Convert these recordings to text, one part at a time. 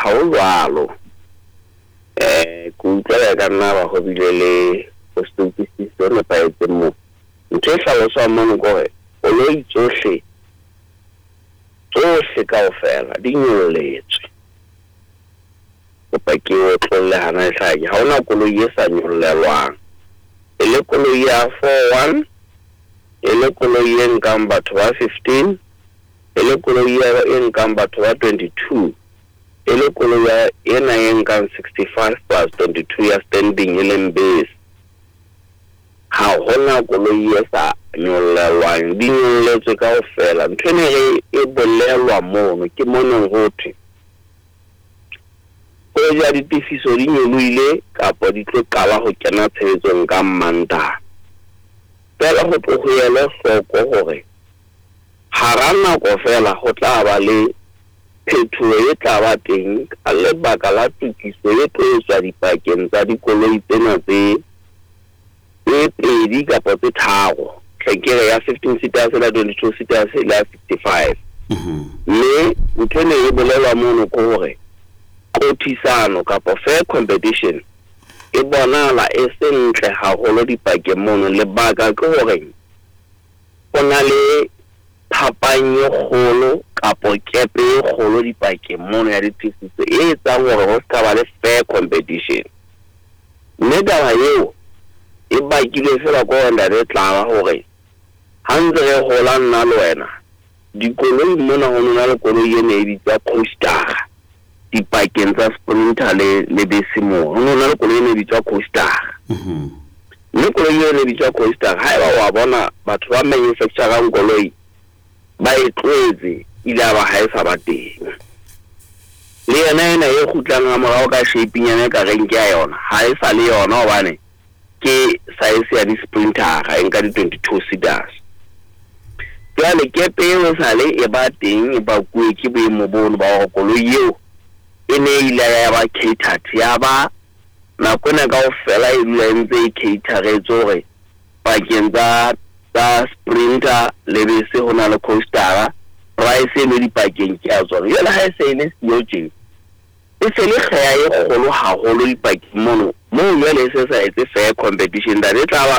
ha o jwalo ku utlwa ka nna ba go bile le postopisi so ne pa etse mo ntse hlalosa mmono gore o lo itsohle kaofela di nyolletswe ke o tlolle hana hlaki ha ona koloi e sa nyollelwang ele koloi ya 41 ele koloi e nkang batho ba 15 ele koloi e nkang batho ba 22 ele koloi ena e nkang 65 plus 22 ya standing ele mbase ha hona koloi e sa nyollelwang di nyolletswe kaofela nthwene e bolelwa mono ke mono hothi o ja ditifiso di nyolohile kapa di tlo qala ho kena tshebetsong ka Mantaha fela ho tlohele hloko hore hara nako fela ho tla ba le phethoho e tla ba teng ka lebaka la tokiso e tlo etswa dipakeng tsa dikoloi tsena tse pedi kapa tse tharo tlhekere ya 15 seaters la 22 seaters la 55 mme ntwene e bolelwa mono ko hore kotisano kapa fair competition e bonala e sentle haholo dipakeng mono lebaka ke hore ona le phapanyo kgolo kapa kepe e kgolo dipakeng mono ya ditifiso e etsang hore ho ska ba le fair competition mme taba eo e bakile fela ko onda re tla hore ha ntse re hola nna le wena dikoloi mona ho nna le koloi e ne e bitsa Coaster dipakeng tsa Sprinter le Besimo ho nna le koloi e ne e bitsa Coaster mme koloi e ne e bitsa Coaster ha eba wa bona batho ba manufacturang koloi ba e tlwetse ile ba ha e sa ba teng le yena e khutlang ha morao ka shaping yana ka renke ya yona ha e sa le yona hobane ke size ya di Sprinter ga enka di 22 seaters jwale kepe eo sale e ba teng e ba kuwe ke boemo bono ba go koloi eo e ne ile ya ba catered ya ba nakona ka ofela e dula ntse e cateretse hore pakeng tsa Sprinter le bese hona le Coaster price e le dipakeng ke a tsona yona ha e se ile siyo e se le kgaya e kgolo haholo dipakeng mono jwale se sa etse fair competition da le tla ba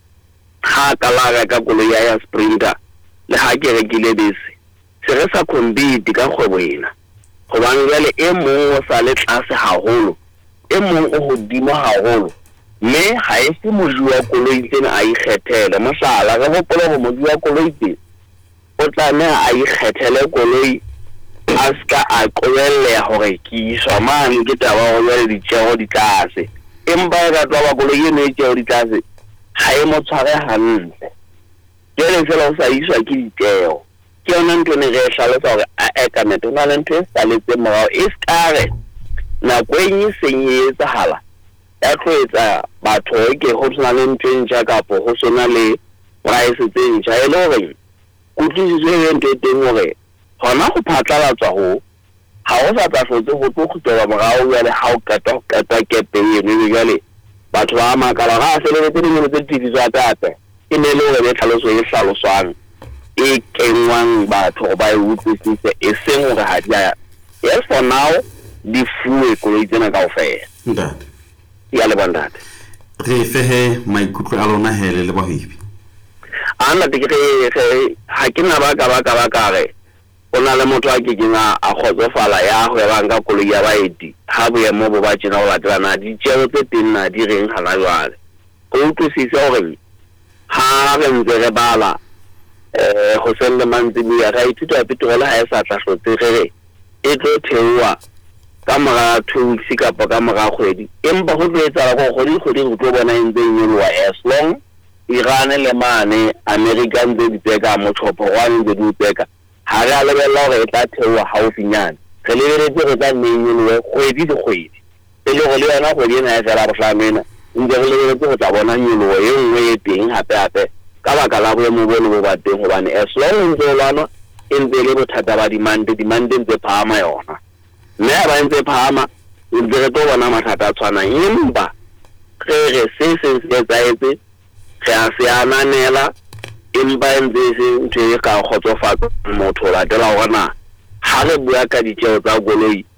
ha kalaga ka koloi ya Sprinter le ha ke rekile bese se re sa compete ka kgwebo ena hobane jwale e mong o sa le tlase haholo e mong o hodimo haholo mme ha e se moju wa koloi tsena a ikgethele mohlala re gopola ho moju wa koloi tsena o tla nna a ikgethele koloi a ska a qoelle hore ke iswa mane ke taba go jwale ditjeo di tlase empa ga twa ba koloi e ne tjeo di tlase ha e mo tshware hantle jwale fela o sa iswa ke ditjeo ke yona ntho ne re hlalosa hore a ka mete na le ntho e saletse morao e skare nako e nyi senyetsa hala ya tloetsa batho ke ho tsana le ntho e ntjha kapo ho sona le price tse ntjha e le hore kutlisitswe ntho e teng hore hona go phatlalatswa ho ha o sa tla hlotse go tlo khutela morao ya le ha o kata kepe eno jwale batho ba makala ga se le tse tse tifiso ya tate e ne le hore tlhaloso e hlaloswang e kenwang batho ba e utlwisise e seng hore ha dia yes for now di fuwe koloi tsena kaofela ntate ya le bandate re fehe maikutlo a lona hele le bahibi ana te ke ha ke na ba ka re ona le motho a ke kena a khotsofala ya ho ya banka koloi ya baeti ha boemo bo ba tsena ho latlana di tjeo tse teng na di reng hana jwale go utlwisise hore ha re ntse re bala ho senda mantsi ya ga ithuta petrol ha e sa tla hlotse re e tlo thewa ka mora 2 weeks kapa ka mora kgwedi empa ho tlo etsa go kgwedi ho tlo bona ntse nyolwa as long Iran le mane American tse di tseka mo chopo wa ntse di tseka ha re a lebella hore e tla thewa haufinyana re lebeletse go tla nyenyolwe kgwedi le kgwedi e le go le yona kgwedi ena e fela bohlamena ntse re lebeletse go tla bona nyolwa e nngwe e teng hape ka baka la boemo bono bo ba teng hobane as long ntse lwana e ntse le bothata ba demand ntse phama yona mme ba ntse phama ntse re tlo bona mathata a tshwanang empa re se etsaetse re a se ananela empa ntse se ntse ka khotsofatsa motho la tela hona ha re bua ka ditjeo tsa koloi